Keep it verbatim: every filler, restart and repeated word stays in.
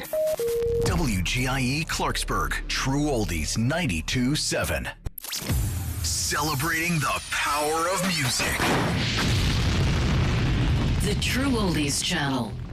W G I E Clarksburg, True Oldies ninety-two seven. Celebrating the power of music. The True Oldies Channel.